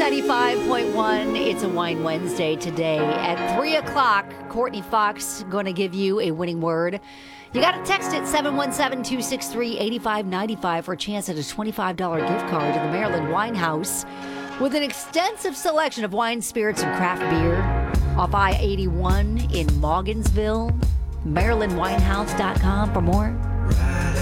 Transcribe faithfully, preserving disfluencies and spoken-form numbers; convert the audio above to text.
ninety-five point one. It's a Wine Wednesday today. At three o'clock, Courtney Fox going to give you a winning word. You got to text it seven one seven, two six three, eight five nine five for a chance at a twenty-five dollars gift card to the Maryland Wine House with an extensive selection of wine, spirits, and craft beer off I eighty-one in Morgansville. Maryland Winehouse dot com for more.